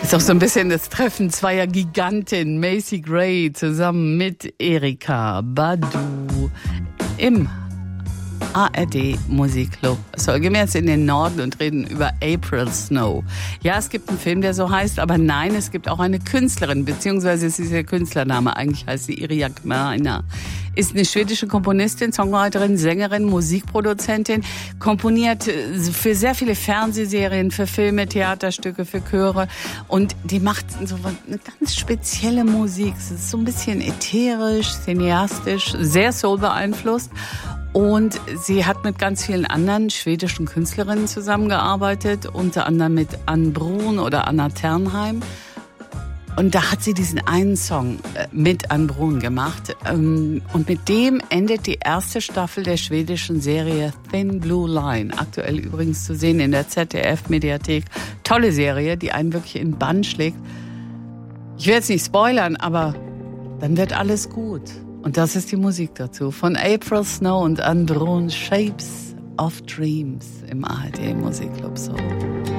Ist auch so ein bisschen das Treffen zweier Gigantinnen, Macy Gray zusammen mit Erykah Badu im ARD Musikclub. So, gehen wir jetzt in den Norden und reden über April Snow. Ja, es gibt einen Film, der so heißt, aber nein, es gibt auch eine Künstlerin, beziehungsweise es ist ihr Künstlername, eigentlich heißt sie Erykah. Ist eine schwedische Komponistin, Songwriterin, Sängerin, Musikproduzentin, komponiert für sehr viele Fernsehserien, für Filme, Theaterstücke, für Chöre und die macht so eine ganz spezielle Musik. Es ist so ein bisschen ätherisch, cineastisch, sehr soul beeinflusst. Und sie hat mit ganz vielen anderen schwedischen Künstlerinnen zusammengearbeitet, unter anderem mit Ann Brun oder Anna Ternheim. Und da hat sie diesen einen Song mit Ann Brun gemacht. Und mit dem endet die erste Staffel der schwedischen Serie Thin Blue Line. Aktuell übrigens zu sehen in der ZDF-Mediathek. Tolle Serie, die einen wirklich in den Bann schlägt. Ich will jetzt nicht spoilern, aber dann wird alles gut. Und das ist die Musik dazu. Von April Snow und Ann Brun, Shapes of Dreams im ARD Musikclub. So.